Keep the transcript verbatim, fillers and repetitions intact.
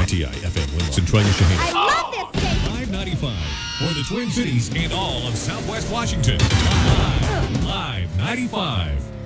T I F M Winlock, Centralia, Shaheen. I love this station. five ninety-five for the Twin Cities and all of Southwest Washington. Live, Live ninety-five.